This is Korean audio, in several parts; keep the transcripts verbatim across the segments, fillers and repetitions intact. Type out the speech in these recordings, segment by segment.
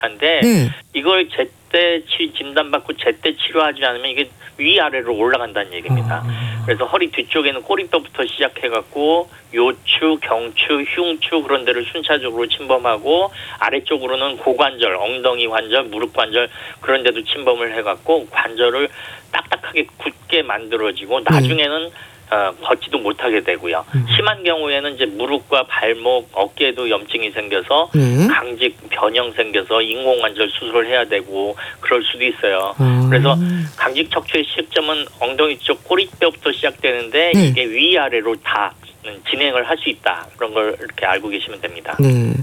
한데 네. 이걸 제때 치, 진단받고 제때 치료하지 않으면 이게 위아래로 올라간다는 얘기입니다. 아. 그래서 허리 뒤쪽에는 꼬리뼈부터 시작해갖고 요추, 경추, 흉추 그런 데를 순차적으로 침범하고 아래쪽으로는 고관절, 엉덩이 관절, 무릎 관절 그런 데도 침범을 해갖고 관절을 딱딱하게 굳게 만들어지고 나중에는 어, 걷지도 못하게 되고요. 음. 심한 경우에는 이제 무릎과 발목, 어깨에도 염증이 생겨서 네. 강직 변형 생겨서 인공관절 수술을 해야 되고 그럴 수도 있어요. 음. 그래서 강직 척추의 시작점은 엉덩이 쪽 꼬리뼈부터 시작되는데 네. 이게 위아래로 다 진행을 할 수 있다. 그런 걸 이렇게 알고 계시면 됩니다. 네.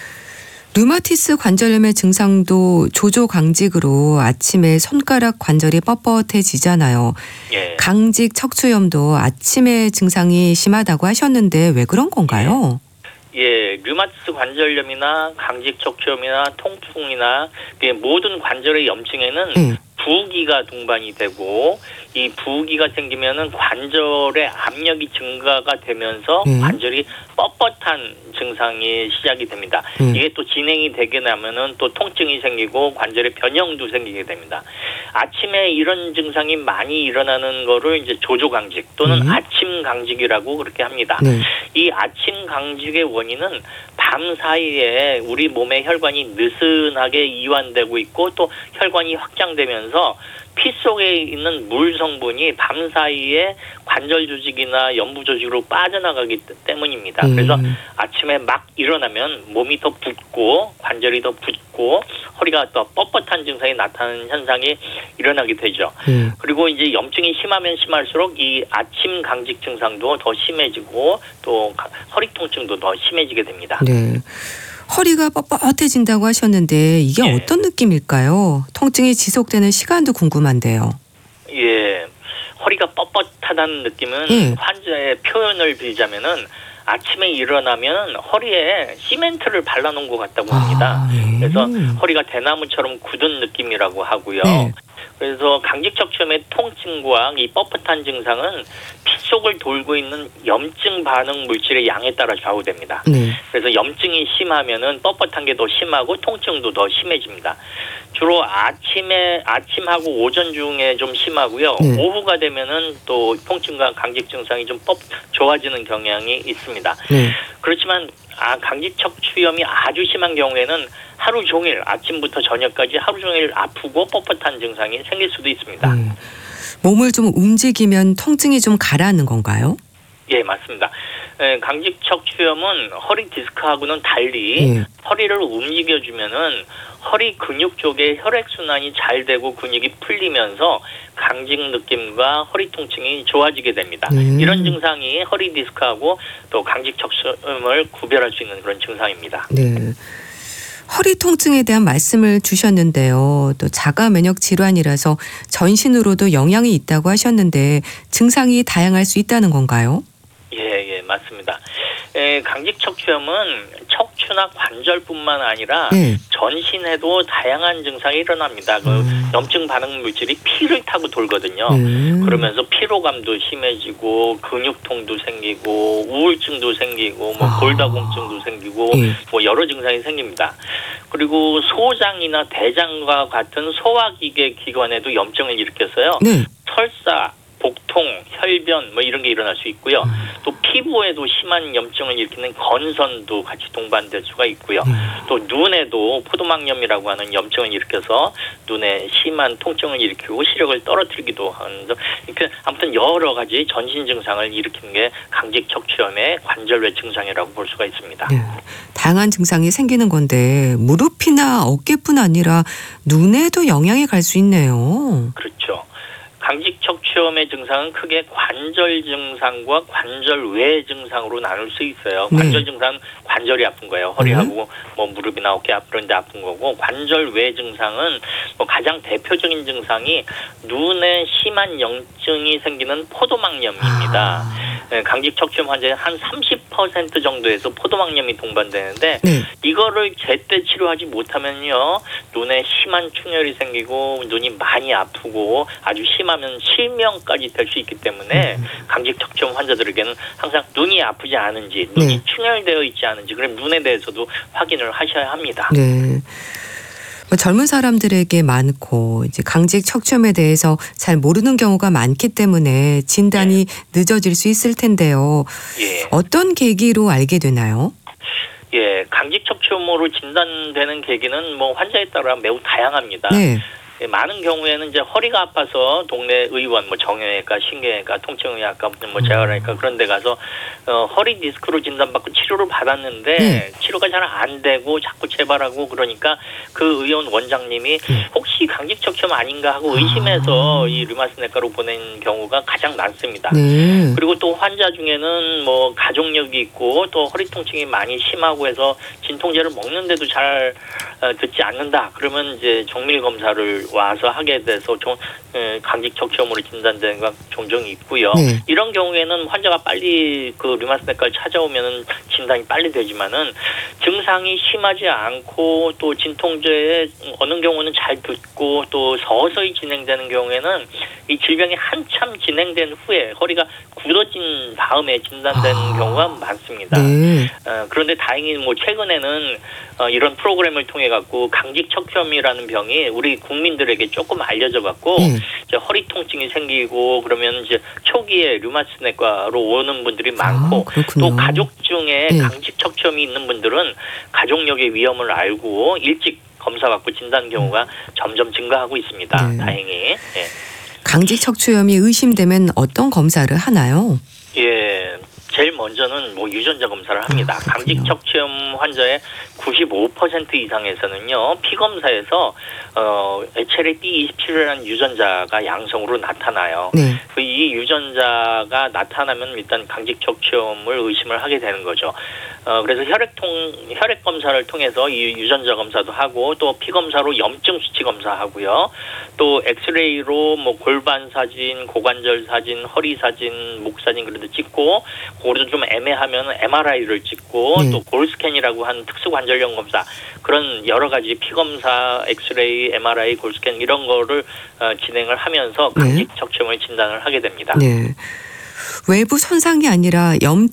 류마티스 관절염의 증상도 조조 강직으로 아침에 손가락 관절이 뻣뻣해지잖아요. 예. 강직 척추염도 아침에 증상이 심하다고 하셨는데 왜 그런 건가요? 예, 류마티스 관절염이나 강직 척추염이나 통풍이나 모든 관절의 염증에는 네. 부기가 동반이 되고 이 부기가 생기면은 관절의 압력이 증가가 되면서 네. 관절이 뻣뻣한 증상이 시작이 됩니다. 네. 이게 또 진행이 되게 나면은 또 통증이 생기고 관절의 변형도 생기게 됩니다. 아침에 이런 증상이 많이 일어나는 거를 이제 조조강직 또는 네. 아침 강직이라고 그렇게 합니다. 네. 이 아침 강직의 원인은 밤 사이에 우리 몸의 혈관이 느슨하게 이완되고 있고 또 혈관이 확장되면서 피 속에 있는 물 성분이 밤 사이에 관절 조직이나 연부 조직으로 빠져나가기 때문입니다. 음. 그래서 아침에 막 일어나면 몸이 더 붓고 관절이 더 붓고 허리가 더 뻣뻣한 증상이 나타나는 현상이 일어나게 되죠. 네. 그리고 이제 염증이 심하면 심할수록 이 아침 강직 증상도 더 심해지고 또 허리 통증도 더 심해지게 됩니다. 네. 허리가 뻣뻣해진다고 하셨는데 이게 예. 어떤 느낌일까요? 통증이 지속되는 시간도 궁금한데요. 예, 허리가 뻣뻣하다는 느낌은 예. 환자의 표현을 빌자면은 아침에 일어나면 허리에 시멘트를 발라놓은 것 같다고 합니다. 아, 예. 그래서 허리가 대나무처럼 굳은 느낌이라고 하고요. 네. 그래서 강직척추염의 통증과 이 뻣뻣한 증상은 피 속을 돌고 있는 염증 반응 물질의 양에 따라 좌우됩니다. 네. 그래서 염증이 심하면은 뻣뻣한 게 더 심하고 통증도 더 심해집니다. 주로 아침에 아침하고 오전 중에 좀 심하고요. 네. 오후가 되면은 또 통증과 강직 증상이 좀 뻑 좋아지는 경향이 있습니다. 네. 그렇지만 아, 강직 척추염이 아주 심한 경우에는 하루 종일 아침부터 저녁까지 하루 종일 아프고 뻣뻣한 증상이 생길 수도 있습니다. 음. 몸을 좀 움직이면 통증이 좀 가라앉는 건가요? 예, 맞습니다. 에, 강직 척추염은 허리 디스크하고는 달리 예. 허리를 움직여주면은 허리 근육 쪽에 혈액순환이 잘 되고 근육이 풀리면서 강직 느낌과 허리 통증이 좋아지게 됩니다. 음. 이런 증상이 허리 디스크하고 또 강직 척추염을 구별할 수 있는 그런 증상입니다. 네. 허리 통증에 대한 말씀을 주셨는데요. 또 자가 면역 질환이라서 전신으로도 영향이 있다고 하셨는데 증상이 다양할 수 있다는 건가요? 예, 예, 맞습니다. 에, 강직 척추염은 척추나 관절뿐만 아니라 네. 전신에도 다양한 증상이 일어납니다. 그 음. 염증 반응 물질이 피를 타고 돌거든요. 음. 그러면서 피로감도 심해지고 근육통도 생기고 우울증도 생기고 뭐 아. 골다공증도 생기고 예. 뭐 여러 증상이 생깁니다. 그리고 소장이나 대장과 같은 소화기계 기관에도 염증을 일으켜서요. 네. 설사, 복통, 혈변 뭐 이런 게 일어날 수 있고요. 음. 또 피부에도 심한 염증을 일으키는 건선도 같이 동반될 수가 있고요. 음. 또 눈에도 포도막염이라고 하는 염증을 일으켜서 눈에 심한 통증을 일으키고 시력을 떨어뜨리기도 하는 이렇게 아무튼 여러 가지 전신 증상을 일으키는 게 강직 척추염의 관절외 증상이라고 볼 수가 있습니다. 네. 다양한 증상이 생기는 건데 무릎이나 어깨뿐 아니라 눈에도 영향이 갈 수 있네요. 그렇죠. 강직 척추염의 증상은 크게 관절 증상과 관절 외 증상으로 나눌 수 있어요. 네. 관절 증상은 관절이 아픈 거예요. 허리하고 뭐 무릎이나 어깨 그런 데 아픈 거고 관절 외 증상은 뭐 가장 대표적인 증상이 눈에 심한 염증이 생기는 포도막염입니다. 아. 네, 강직 척추염 환자의 한 삼십 퍼센트 정도에서 포도막염이 동반되는데 네. 이거를 제때 치료하지 못하면요 눈에 심한 충혈이 생기고 눈이 많이 아프고 아주 심하면 실명까지 될 수 있기 때문에 음. 강직 척추염 환자들에게는 항상 눈이 아프지 않은지 눈이 네. 충혈되어 있지 않은지 그럼 눈에 대해서도 확인을 하셔야 합니다. 네. 뭐 젊은 사람들에게 많고 이제 강직 척추염에 대해서 잘 모르는 경우가 많기 때문에 진단이 늦어질 수 있을 텐데요. 예. 어떤 계기로 알게 되나요? 예, 강직 척추염으로 진단되는 계기는 뭐 환자에 따라 매우 다양합니다. 네. 예, 많은 경우에는 이제 허리가 아파서 동네 의원, 뭐 정형외과, 신경외과, 통증의학과, 뭐 재활외과 그런 데 가서 어, 허리 디스크로 진단받고 치료를 받았는데 네. 치료가 잘 안 되고 자꾸 재발하고 그러니까 그 의원 원장님이 혹시 강직 척추염 아닌가 하고 의심해서 아. 이 류마티스내과로 보낸 경우가 가장 많습니다. 네. 그리고 또 환자 중에는 뭐 가족력이 있고 또 허리 통증이 많이 심하고 해서 진통제를 먹는데도 잘 어, 듣지 않는다. 그러면 이제 정밀 검사를 와서 하게 돼서 좀 에, 강직 척추염으로 진단되는 건 종종 있고요. 네. 이런 경우에는 환자가 빨리 그 류마티스내과를 찾아오면은 진단이 빨리 되지만은 증상이 심하지 않고 또 진통제에 어느 경우는 잘 듣고 또 서서히 진행되는 경우에는 이 질병이 한참 진행된 후에 허리가 굳어진 다음에 진단되는 아. 경우가 많습니다. 네. 어, 그런데 다행히 뭐 최근에는 어, 이런 프로그램을 통해 갖고 강직 척추염이라는 병이 우리 국민들에게 조금 알려져 갖고 네. 이제 허리 통증이 생기고 그러면 이제 초기에 류마티스내과로 오는 분들이 많고 아, 그렇군요. 또 가족 중에 네. 강직 척추염이 있는 분들은 가족력의 위험을 알고 일찍 검사 받고 진단 경우가 점점 증가하고 있습니다. 네. 다행히. 예. 강직 척추염이 의심되면 어떤 검사를 하나요? 예. 제일 먼저는 뭐 유전자 검사를 합니다. 아, 그렇군요. 강직 척추염 환자의 구십오 퍼센트 이상에서는요, 피 검사에서 어, 에이치엘에이 디 이십칠이라는 유전자가 양성으로 나타나요. 네. 그 이 유전자가 나타나면 일단 강직 척추염을 의심을 하게 되는 거죠. 어, 그래서 혈액통 혈액 검사를 통해서 이 유전자 검사도 하고 또 피 검사로 염증 수치 검사하고요. 또 엑스레이로 뭐 골반 사진, 고관절 사진, 허리 사진, 목 사진 그런 데 찍고 그래도 좀 애매하면 엠알아이를 찍고 네. 또 골스캔이라고 하는 특수관절염 검사 그런 여러 가지 피 검사, 엑스레이, 엠알아이, 골스캔 이런 거를 어, 진행을 하면서 강직 척추염을 진단을 하게 됩니다. 네. 외부 손상이 아니라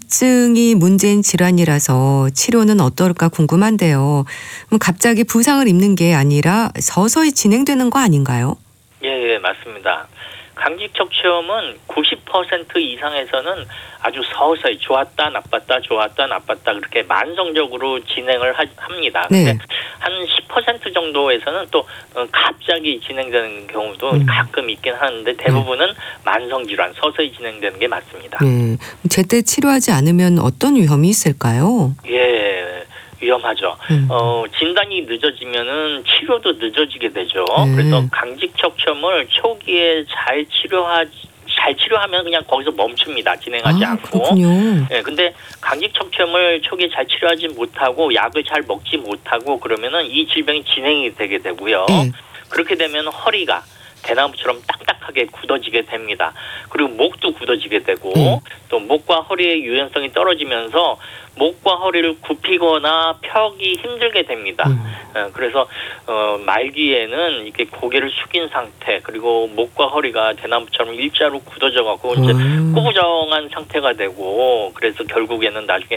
염증이 문제인 질환이라서 치료는 어떨까 궁금한데요. 그럼 갑자기 부상을 입는 게 아니라 서서히 진행되는 거 아닌가요? 예, 예, 맞습니다. 강직 척추염은 구십 퍼센트 이상에서는 아주 서서히 좋았다 나빴다 좋았다 나빴다 그렇게 만성적으로 진행을 하, 합니다. 네. 근데 한 십 퍼센트 정도에서는 또 어, 갑자기 진행되는 경우도 음. 가끔 있긴 하는데 대부분은 만성 질환 서서히 진행되는 게 맞습니다. 네. 제때 치료하지 않으면 어떤 위험이 있을까요? 예. 위험하죠. 음. 어, 진단이 늦어지면은 치료도 늦어지게 되죠. 네. 그래서 강직 척추염을 초기에 잘 치료하 잘 치료하면 그냥 거기서 멈춥니다. 진행하지 아, 않고. 그렇군요. 예, 근데 강직 척추염을 초기에 잘 치료하지 못하고 약을 잘 먹지 못하고 그러면은 이 질병이 진행이 되게 되고요. 네. 그렇게 되면 허리가 대나무처럼 딱딱하게 굳어지게 됩니다. 그리고 목도 굳어지게 되고 네. 또 목과 허리의 유연성이 떨어지면서 목과 허리를 굽히거나 펴기 힘들게 됩니다. 음. 어, 그래서 어, 말기에는 이렇게 고개를 숙인 상태 그리고 목과 허리가 대나무처럼 일자로 굳어져 갖고 이제 음. 꾸부정한 상태가 되고 그래서 결국에는 나중에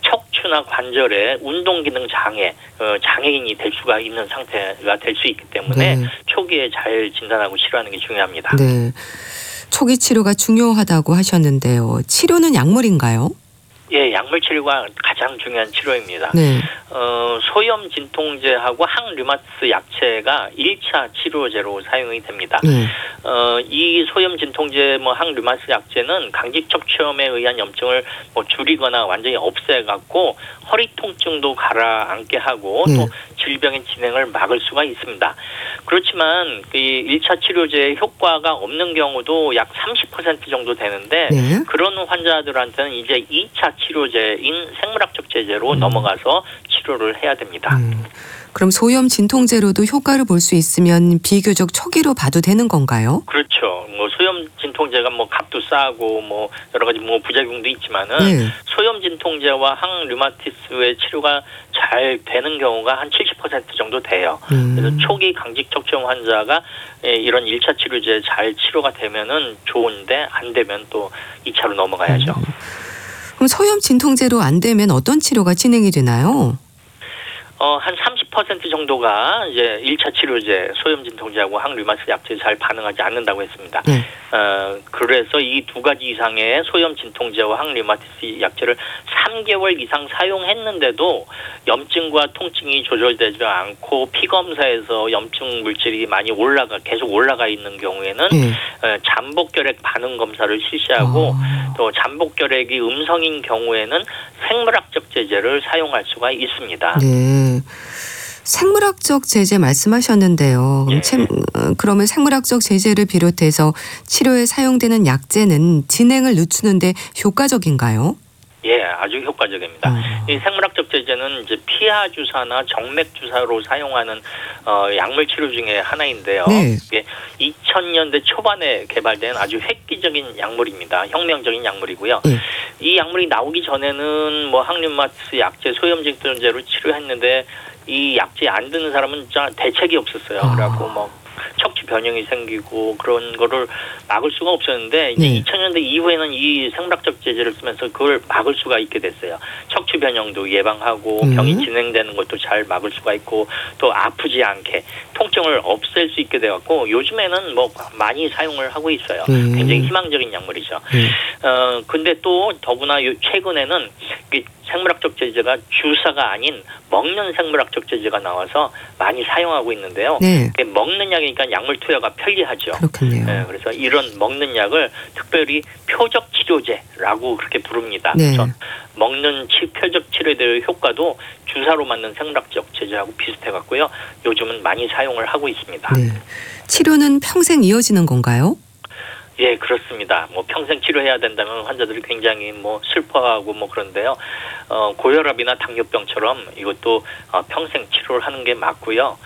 척추나 관절에 운동 기능 장애 어, 장애인이 될 수가 있는 상태가 될 수 있기 때문에 네. 초기에 잘 진단하고 치료하는 게 중요합니다. 네. 초기 치료가 중요하다고 하셨는데요. 치료는 약물인가요? 예, 약물 치료가 가장 중요한 치료입니다. 네. 어, 소염 진통제하고 항류마티스 약체가 일 차 치료제로 사용이 됩니다. 네. 어, 이 소염 진통제 뭐 항류마티스 약제는 강직 척추염에 의한 염증을 뭐 줄이거나 완전히 없애갖고 허리 통증도 가라앉게 하고 네. 또 질병의 진행을 막을 수가 있습니다. 그렇지만 이 일 차 치료제의 효과가 없는 경우도 약 삼십 퍼센트 정도 되는데 네. 그런 환자들한테는 이제 이 차 치료제인 생물학적 제제로 음. 넘어가서 치료를 해야 됩니다. 음. 그럼 소염 진통제로도 효과를 볼 수 있으면 비교적 초기로 봐도 되는 건가요? 그렇죠. 뭐 소염 진통제가 뭐 값도 싸고 뭐 여러 가지 뭐 부작용도 있지만은 네. 소염 진통제와 항류마티스의 치료가 잘 되는 경우가 한 칠십 퍼센트 정도 돼요. 음. 그래서 초기 강직 척추염 환자가 이런 일 차 치료제 잘 치료가 되면은 좋은데 안 되면 또 이 차로 넘어가야죠. 음. 그럼 소염 진통제로 안 되면 어떤 치료가 진행이 되나요? 어, 한 삼십 오십 퍼센트 정도가 이제 일 차 치료제, 소염 진통제하고 항류마티스 약제에 잘 반응하지 않는다고 했습니다. 네. 어, 그래서 이 두 가지 이상의 소염 진통제와 항류마티스 약제를 삼 개월 이상 사용했는데도 염증과 통증이 조절되지 않고 피 검사에서 염증 물질이 많이 올라가 계속 올라가 있는 경우에는 네. 어, 잠복결핵 반응 검사를 실시하고 아. 또 잠복결핵이 음성인 경우에는 생물학적 제제를 사용할 수가 있습니다. 네. 생물학적 제제 말씀하셨는데요. 그럼 예. 체- 어, 그러면 생물학적 제제를 비롯해서 치료에 사용되는 약제는 진행을 늦추는데 효과적인가요? 예, 아주 효과적입니다. 어. 이 생물학적 제제는 이제 피하 주사나 정맥 주사로 사용하는 어, 약물 치료 중에 하나인데요. 네. 이게 이천 년대 초반에 개발된 아주 획기적인 약물입니다. 혁명적인 약물이고요. 예. 이 약물이 나오기 전에는 뭐 항류마티스 약제, 소염진통제로 치료했는데 이 약제 안 드는 사람은 진짜 대책이 없었어요. 아. 그래갖고 뭐 척추 변형이 생기고 그런 거를 막을 수가 없었는데 이제 네. 이천 년대 이후에는 이 생물학적 제제를 쓰면서 그걸 막을 수가 있게 됐어요. 척추 변형도 예방하고 음. 병이 진행되는 것도 잘 막을 수가 있고 또 아프지 않게 통증을 없앨 수 있게 돼갖고 요즘에는 뭐 많이 사용을 하고 있어요. 음. 굉장히 희망적인 약물이죠. 네. 어 근데 또 더구나 요 최근에는 이 생물학적 제제가 주사가 아닌 먹는 생물학적 제제가 나와서 많이 사용하고 있는데요. 네. 이게 먹는 약이니까 약물 투여가 편리하죠. 그렇겠네요. 네, 그래서 이런 먹는 약을 특별히 표적 치료제라고 그렇게 부릅니다. 네. 그래서 먹는 치, 표적 치료제의 효과도 주사로 맞는 생물학적 제제하고 비슷해 갖고요. 요즘은 많이 사용을 하고 있습니다. 네. 치료는 평생 이어지는 건가요? 예, 그렇습니다. 뭐 평생 치료해야 된다면 환자들이 굉장히 뭐 슬퍼하고 뭐 그런데요. 어, 고혈압이나 당뇨병처럼 이것도 어, 평생 치료를 하는 게 맞고요.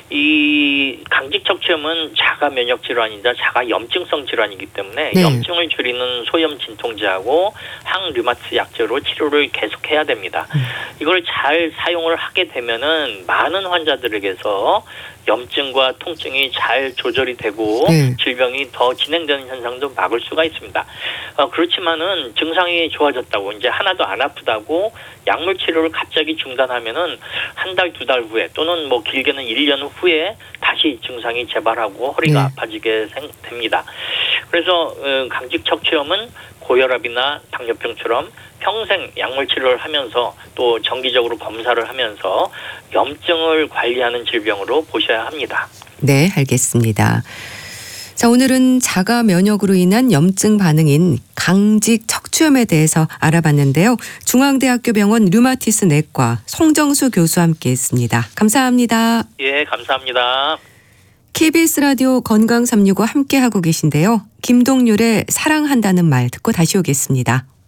이 강직 척추염은 자가 면역 질환이자 자가 염증성 질환이기 때문에 네. 염증을 줄이는 소염 진통제하고 항류마티스 약제로 치료를 계속해야 됩니다. 음. 이걸 잘 사용을 하게 되면은 많은 환자들에게서 염증과 통증이 잘 조절이 되고 네. 질병이 더 진행되는 현상도 막을 수가 있습니다. 어, 그렇지만은 증상이 좋아졌다고 이제 하나도 안 아프다고 약물 치료를 갑자기 중단하면은 한 달, 두 달 후에 또는 뭐 길게는 일 년 후에 다시 증상이 재발하고 허리가 네. 아파지게 생, 됩니다. 그래서 어, 강직 척추염은 고혈압이나 당뇨병처럼 평생 약물 치료를 하면서 또 정기적으로 검사를 하면서 염증을 관리하는 질병으로 보셔야 합니다. 네, 알겠습니다. 자, 오늘은 자가 면역으로 인한 염증 반응인 강직 척추염에 대해서 알아봤는데요. 중앙대학교 병원 류마티스 내과 송정수 교수와 함께했습니다. 감사합니다. 예, 감사합니다. 케이비에스 라디오 건강 삼육오 함께하고 계신데요. 김동률의 사랑한다는 말 듣고 다시 오겠습니다.